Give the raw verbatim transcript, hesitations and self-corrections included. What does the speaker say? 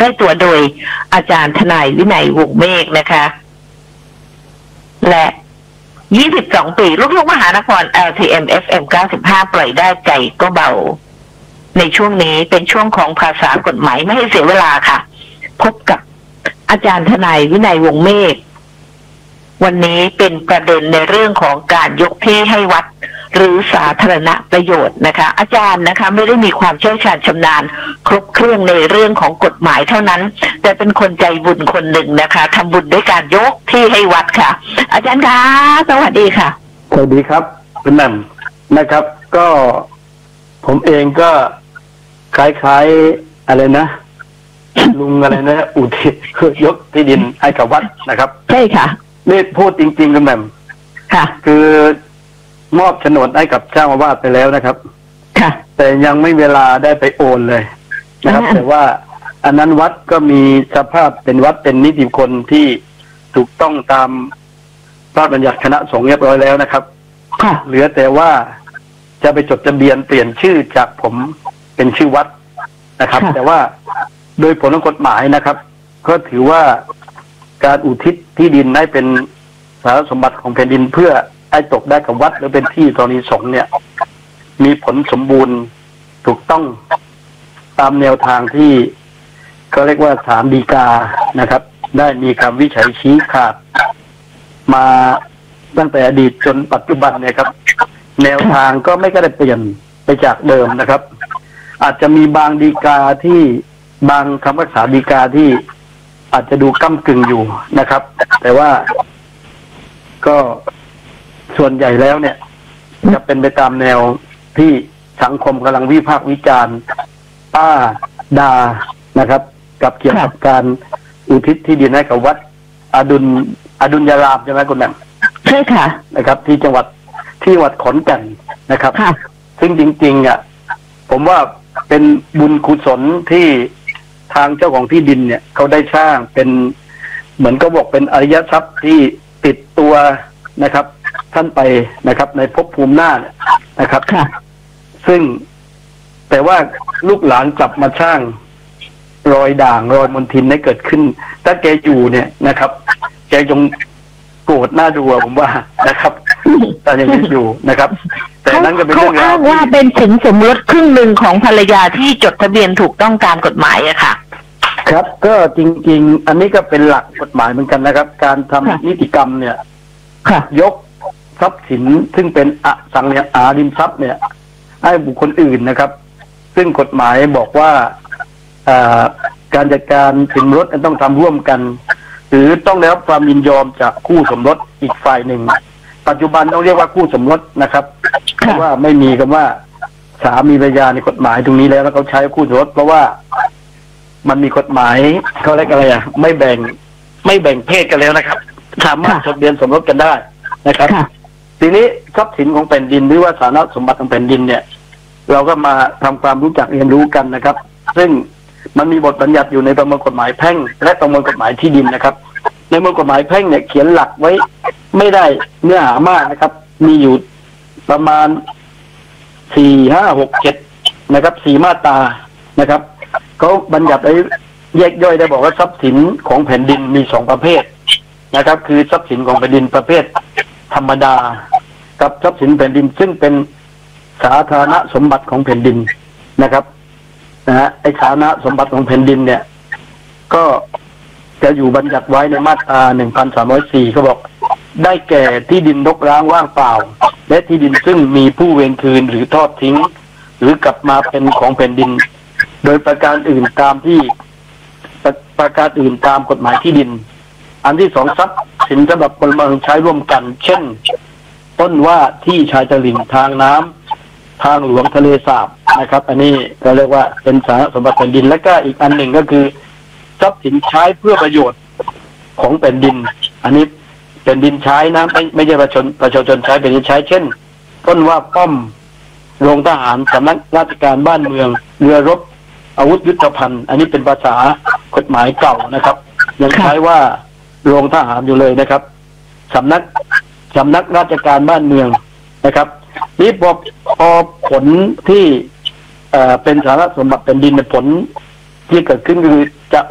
ล้ตัวโดยอาจารย์ทนายวินัยวงศ์เมฆนะคะและยี่สิบสองปีลูกทุ่งมหานคร แอล ที เอ็ม เอฟ เอ็ม เก้าสิบห้า ปล่อยได้ใจก็เบาในช่วงนี้เป็นช่วงของภาษากฎหมายไม่ให้เสียเวลาค่ะพบกับอาจารย์ทนายวินัยวงศ์เมฆวันนี้เป็นประเด็นในเรื่องของการยกที่ให้วัดหรือสาธารณประโยชน์นะคะอาจารย์นะคะไม่ได้มีความเชี่ยวชาญชำนาญครบเครื่องในเรื่องของกฎหมายเท่านั้นแต่เป็นคนใจบุญคนหนึ่งนะคะทำบุญด้วยการยกที่ให้วัดค่ะอาจารย์คะสวัสดีค่ะสวัสดีครับคุณแหม่มนะครับก็ผมเองก็คล้ายๆอะไรนะลุงอะไรนะอุทิศยกที่ดินให้กับวัดนะครับใช่ค่ะนี่พูดจริงๆคุณแหม่มค่ะคือมอบโฉนดให้กับเจ้าอาวาสไปแล้วนะครับค่ะแต่ยังไม่เวลาได้ไปโอนเลยนะครับแต่ว่าอันนั้นวัดก็มีสภาพเป็นวัดเป็นนิติบุคคลที่ถูกต้องตามพระราชบัญญัติคณะสงฆ์เรียบร้อยแล้วนะครับค่ะเหลือแต่ว่าจะไปจดทะเบียนเปลี่ยนชื่อจากผมเป็นชื่อวัดนะครับแต่ว่าโดยผลของกฎหมายนะครับก็ถือว่าการอุทิศที่ดินให้เป็นสาธารณสมบัติของแผ่นดินเพื่อให้ตกได้กับวัดหรือเป็นที่ธรณีสงฆ์เนี่ยมีผลสมบูรณ์ถูกต้องตามแนวทางที่เขาเรียกว่าศาลฎีกานะครับ ได้มีคำวิจัยชี้ขาดมาตั้งแต่อดีตจนปัจจุบันเนี่ยครับแนวทางก็ไม่ก็ได้เปลี่ยนไปจากเดิมนะครับ อาจจะมีบางฎีกาที่บางคำพิพากษาฎีกาที่อาจจะดูก้ำกึ่งอยู่นะครับ แต่ว่าก็ส่วนใหญ่แล้วเนี่ยจะเป็นไปตามแนวที่สังคมกำลังวิพากษ์วิจารณ์ป้าดานะครับ กับเกี่ยวกับการอุทิศที่ดินให้กับวัดอดุลอดุลยารามใช่ไหมคุณแม่ใช่ค่ะนะครับที่จังหวัดที่จังหวัดขอนแก่นนะครับซึ่งจริงๆอ่ะผมว่าเป็นบุญกุศลที่ทางเจ้าของที่ดินเนี่ยเขาได้สร้างเป็นเหมือนก็บอกเป็นอริยทรัพย์ที่ติดตัวนะครับท่านไปนะครับในภพภูมิหน้านะครับซึ่งแต่ว่าลูกหลานกลับมาสร้างรอยด่างรอยมลทินให้เกิดขึ้นถ้าแกอยู่เนี่ยนะครับแกยงโกรธหน้าดูผมว่านะครับแต่ยังอยู่นะครับแต่นั้นก็เป็นเรื่องเขาอ้างว่าเป็นสินสมรสครึ่งหนึ่งของภรรยาที่จดทะเบียนถูกต้องตามกฎหมายอะค่ะครับก็จริงๆอันนี้ก็เป็นหลักกฎหมายเหมือนกันนะครับการทำนิติกรรมเนี่ยยกทรัพย์สินซึ่งเป็นอสังหาริมทรัพย์เนี่ยให้บุคคลอื่นนะครับซึ่งกฎหมายบอกว่าการจัดการสินสมรสต้องทำร่วมกันหรือต้องได้รับความยินยอมจากคู่สมรสอีกฝ่ายหนึ่งปัจจุบันต้องเรียกว่าคู่สมรสนะครับเพราะว่าไม่มีคำว่าสามีภรรยาในกฎหมายตรงนี้แล้วแล้วเขาใช้คู่สมรสเพราะว่ามันมีกฎหมายเขาเรียกอะไรอ่ะไม่แบ่งไม่แบ่งเพศกันแล้วนะครับสามารถจดทะเบียนสมรสกันได้นะครับทีนี้ทรัพย์สินของแผ่นดินหรือว่าสาธารณสมบัติของแผ่นดินเนี่ยเราก็มาทำความรู้จักเรียนรู้กันนะครับซึ่งมันมีบทบัญญัติอยู่ในประมวลกฎหมายแพ่งและประมวลกฎหมายที่ดินนะครับในประมวลกฎหมายแพ่งเนี่ยเขียนหลักไว้ไม่ได้เนื้อหามากนะครับมีอยู่ประมาณสี่ห้าหกเจ็ดนะครับสี่มาตรานะครับเขาบัญญัติไว้แยกย่อยได้บอกว่าทรัพย์สินของแผ่นดินมีสองประเภทนะครับคือทรัพย์สินของแผ่นดินประเภทธรรมดากับทรัพย์สินแผ่นดินซึ่งเป็นสาธารณสมบัติของแผ่นดินนะครับนะฮะไอ้สาธารณสมบัติของแผ่นดินเนี่ยก็จะอยู่บัญญัติไว้ในมาตราหนึ่งพันสามร้อยสี่เขาบอกได้แก่ที่ดินรกร้างว่างเปล่าและที่ดินซึ่งมีผู้เวรคืนหรือทอดทิ้งหรือกลับมาเป็นของแผ่นดินโดยประการอื่นตามที่ประประการอื่นตามกฎหมายที่ดินอันที่สองทรัพย์สินสำหรับพลเมืองใช้ร่วมกันเช่นต้นว่าที่ชายตลิ่งทางน้ำทางหลวงทะเลสาบนะครับอันนี้ก็เรียกว่าเป็นสาธารณสมบัติแผ่นดินและก็อีกอันหนึ่งก็คือทรัพย์สินใช้เพื่อประโยชน์ของแผ่นดินอันนี้แผ่นดินใช้นะไม่ไม่ใช่ประชาชนประชาชนใช้แผ่นดินใช้เช่นต้นว่าป้อมโรงทหารสำนักราชการบ้านเมืองเรือรบอาวุธยุทโธภัณฑ์อันนี้เป็นภาษากฎหมายเก่านะครับยังใช้ว่าโรงทหารอยู่เลยนะครับสำนักสำนักราชการบ้านเมืองนะครับนี่พอพอผลที่เอ่อเป็นสาธารณสมบัติแผ่นดินผลที่เกิดขึ้นคือจะ